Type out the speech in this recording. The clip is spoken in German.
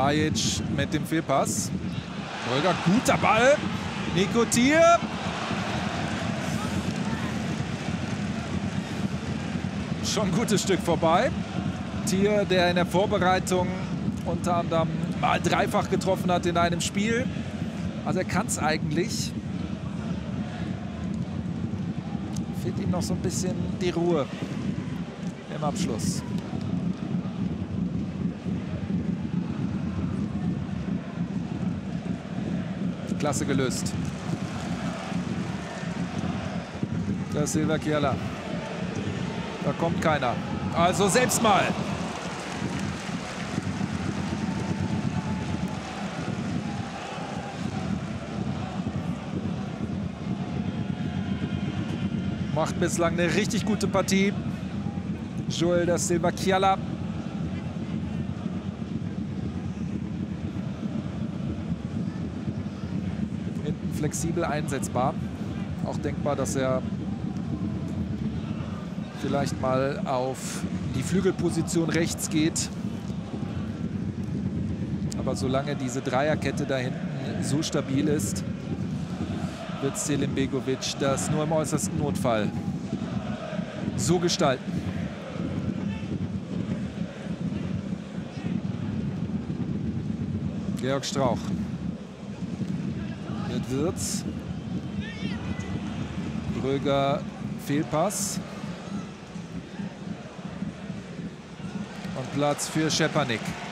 Bajic mit dem Fehlpass. Bröger, guter Ball. Nico Thier. Schon ein gutes Stück vorbei. Thier, der in der Vorbereitung unter anderem mal dreifach getroffen hat in einem Spiel. Also er kann es eigentlich. Fehlt ihm noch so ein bisschen die Ruhe im Abschluss. Klasse gelöst. Da ist Silva Kiala. Da kommt keiner. Also selbst mal. Macht bislang eine richtig gute Partie. Joel da Silva Kiala. Hinten flexibel einsetzbar. Auch denkbar, dass er vielleicht mal auf die Flügelposition rechts geht. Aber solange diese Dreierkette da hinten so stabil ist, wird Selim Begovic das nur im äußersten Notfall so gestalten. Georg Strauch mit Wirtz. Bröger, Fehlpass. Und Platz für Schepanik.